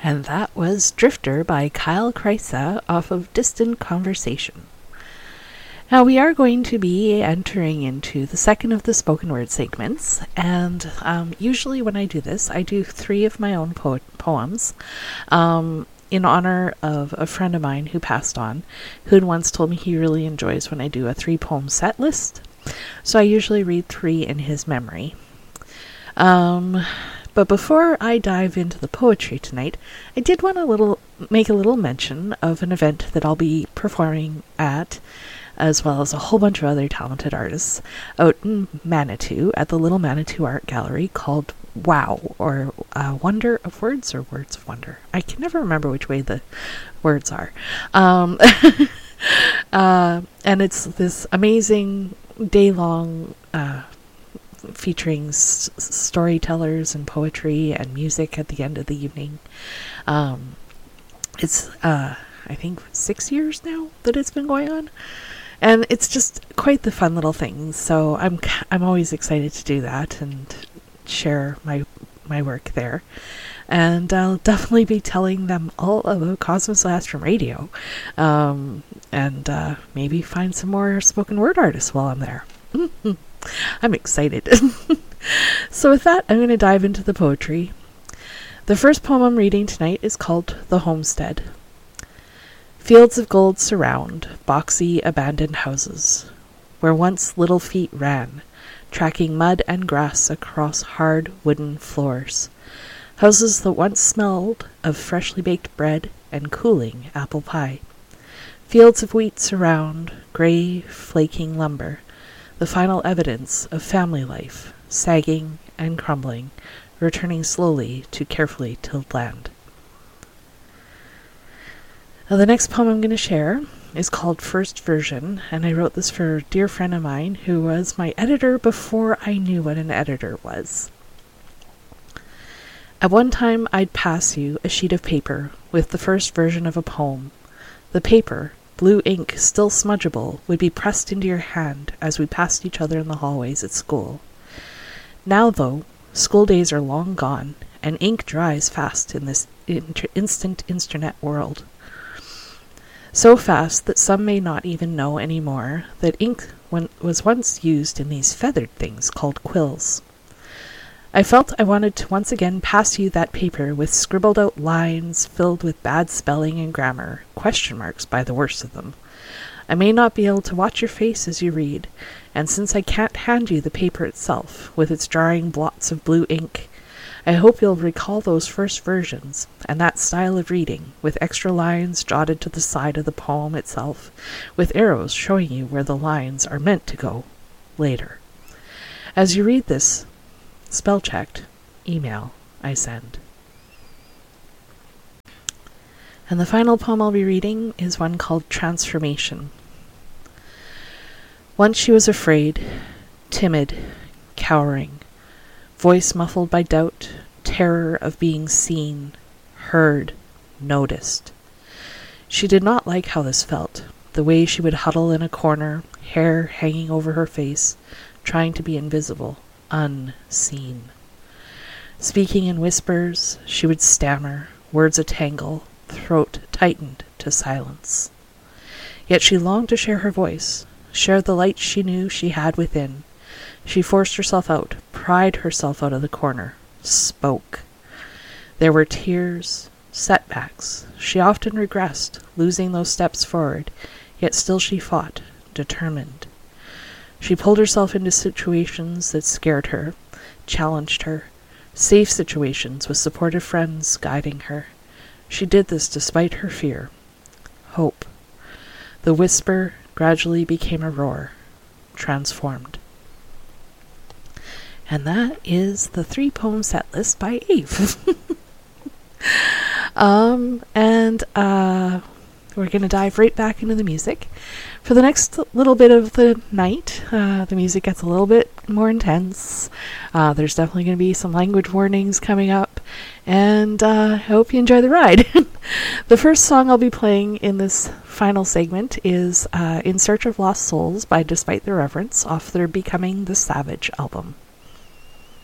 And that was Drifter by Kyle Kreisa off of Distant Conversation. Now we are going to be entering into the second of the spoken word segments, and usually when I do this, I do 3 of my own poems in honor of a friend of mine who passed on, who had once told me he really enjoys when I do a 3-poem set list. So I usually read 3 in his memory. But before I dive into the poetry tonight, I did want to make a little mention of an event that I'll be performing at, as well as a whole bunch of other talented artists, out in Manitou at the Little Manitou Art Gallery called WOW, or Wonder of Words, or Words of Wonder. I can never remember which way the words are. And it's this amazing day-long featuring storytellers and poetry and music at the end of the evening. It's I think 6 years now that it's been going on, and it's just quite the fun little thing. So I'm always excited to do that and share my work there. And I'll definitely be telling them all about Cosmos Last from Radio, and maybe find some more spoken word artists while I'm there. I'm excited. So with that, I'm going to dive into the poetry. The first poem I'm reading tonight is called The Homestead. Fields of gold surround boxy abandoned houses, where once little feet ran, tracking mud and grass across hard wooden floors. Houses that once smelled of freshly baked bread and cooling apple pie. Fields of wheat surround grey, flaking lumber, the final evidence of family life, sagging and crumbling, returning slowly to carefully tilled land. Now, the next poem I'm going to share is called First Version, and I wrote this for a dear friend of mine who was my editor before I knew what an editor was. At one time, I'd pass you a sheet of paper with the first version of a poem. The paper, blue ink still smudgeable, would be pressed into your hand as we passed each other in the hallways at school. Now, though, school days are long gone, and ink dries fast in this instant internet world. So fast that some may not even know anymore that ink was once used in these feathered things called quills. I felt I wanted to once again pass you that paper with scribbled out lines filled with bad spelling and grammar, question marks by the worst of them. I may not be able to watch your face as you read, and since I can't hand you the paper itself, with its jarring blots of blue ink, I hope you'll recall those first versions, and that style of reading, with extra lines jotted to the side of the poem itself, with arrows showing you where the lines are meant to go later. As you read this, spell-checked email I send. And the final poem I'll be reading is one called Transformation. Once she was afraid, timid, cowering, voice muffled by doubt, terror of being seen, heard, noticed. She did not like how this felt, the way she would huddle in a corner, hair hanging over her face, trying to be invisible, unseen. Speaking in whispers, she would stammer, words a tangle, throat tightened to silence. Yet she longed to share her voice, share the light she knew she had within. She forced herself out, pried herself out of the corner, spoke. There were tears, setbacks. She often regressed, losing those steps forward, yet still she fought, determined. She pulled herself into situations that scared her, challenged her, safe situations with supportive friends guiding her. She did this despite her fear. Hope. The whisper gradually became a roar, transformed. And that is the 3-poem set list by Eve. We're going to dive right back into the music. For the next little bit of the night, the music gets a little bit more intense. There's definitely going to be some language warnings coming up, and I hope you enjoy the ride. The first song I'll be playing in this final segment is In Search of Lost Souls by Despite the Reverence off their Becoming the Savage album.